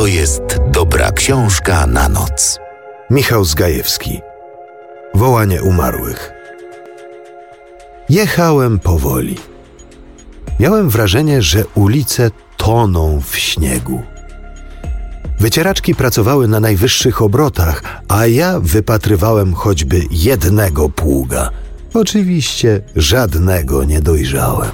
jest dobra książka na noc. Michał Zgajewski. Wołanie umarłych. Jechałem powoli. Miałem wrażenie, że ulice toną w śniegu. Wycieraczki pracowały na najwyższych obrotach, a ja wypatrywałem choćby jednego pługa. Oczywiście żadnego nie dojrzałem.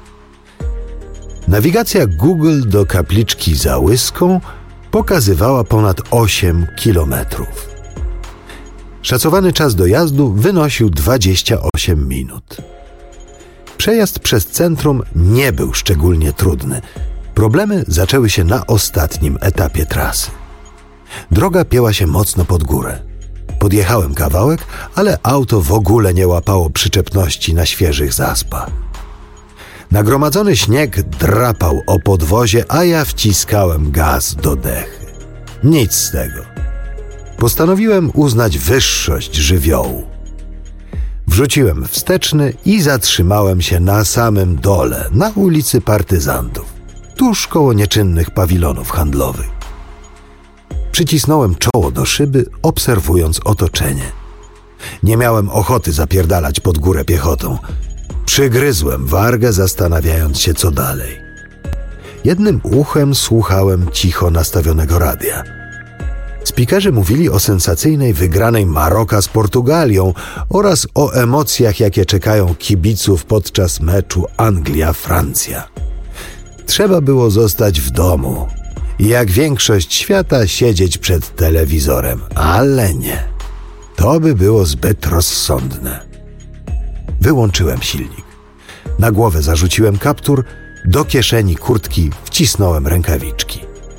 Nawigacja Google do kapliczki za Łyską pokazywała ponad 8 kilometrów. Szacowany czas dojazdu wynosił 28 minut. Przejazd przez centrum nie był szczególnie trudny. Problemy zaczęły się na ostatnim etapie trasy. Droga pięła się mocno pod górę. Podjechałem kawałek, ale auto w ogóle nie łapało przyczepności na świeżych zaspach. Nagromadzony śnieg drapał o podwozie, a ja wciskałem gaz do dechy. Nic z tego. Postanowiłem uznać wyższość żywiołu. Wrzuciłem wsteczny i zatrzymałem się na samym dole, na ulicy Partyzantów, tuż koło nieczynnych pawilonów handlowych. Przycisnąłem czoło do szyby, obserwując otoczenie. Nie miałem ochoty zapierdalać pod górę piechotą. Przygryzłem wargę, zastanawiając się, co dalej. Jednym uchem słuchałem cicho nastawionego radia. Spikerzy mówili o sensacyjnej wygranej Maroka z Portugalią oraz o emocjach, jakie czekają kibiców podczas meczu Anglia-Francja. Trzeba było zostać w domu i jak większość świata siedzieć przed telewizorem, ale nie. To by było zbyt rozsądne. Wyłączyłem silnik. Na głowę zarzuciłem kaptur, do kieszeni kurtki wcisnąłem rękawiczki.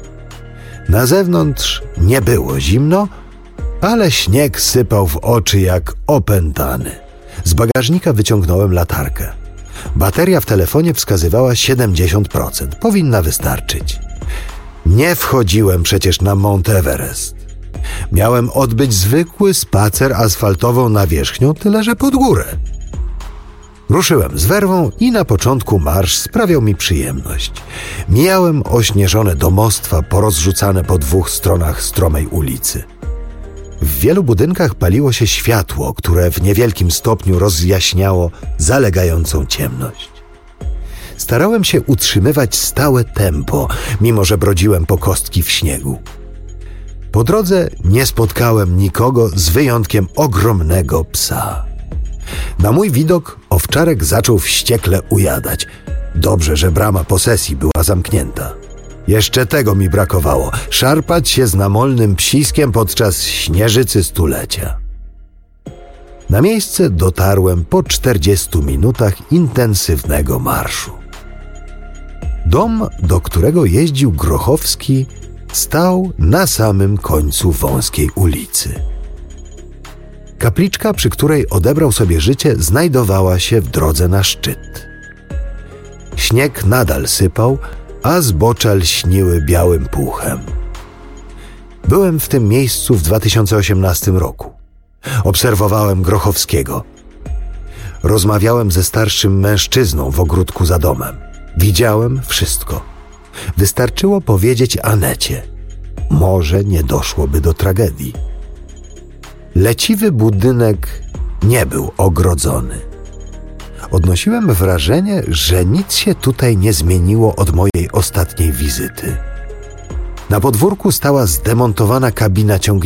Na zewnątrz nie było zimno, ale śnieg sypał w oczy jak opętany. Z bagażnika wyciągnąłem latarkę. Bateria w telefonie wskazywała 70%. Powinna wystarczyć. Nie wchodziłem przecież na Mount Everest. Miałem odbyć zwykły spacer asfaltową nawierzchnią, tyle że pod górę. Ruszyłem z werwą i na początku marsz sprawiał mi przyjemność. Mijałem ośnieżone domostwa porozrzucane po dwóch stronach stromej ulicy. W wielu budynkach paliło się światło, które w niewielkim stopniu rozjaśniało zalegającą ciemność. Starałem się utrzymywać stałe tempo, mimo że brodziłem po kostki w śniegu. Po drodze nie spotkałem nikogo z wyjątkiem ogromnego psa. Na mój widok owczarek zaczął wściekle ujadać. Dobrze, że brama posesji była zamknięta. Jeszcze tego mi brakowało, szarpać się z namolnym psiskiem podczas śnieżycy stulecia. Na miejsce dotarłem po 40 minutach intensywnego marszu. Dom, do którego jeździł Grochowski, stał na samym końcu wąskiej ulicy. Kapliczka, przy której odebrał sobie życie, znajdowała się w drodze na szczyt. Śnieg nadal sypał, a zbocza lśniły białym puchem. Byłem w tym miejscu w 2018 roku. Obserwowałem Grochowskiego. Rozmawiałem ze starszym mężczyzną w ogródku za domem. Widziałem wszystko. Wystarczyło powiedzieć Anecie. Może nie doszłoby do tragedii. Leciwy budynek nie był ogrodzony. Odnosiłem wrażenie, że nic się tutaj nie zmieniło od mojej ostatniej wizyty. Na podwórku stała zdemontowana kabina ciągnika.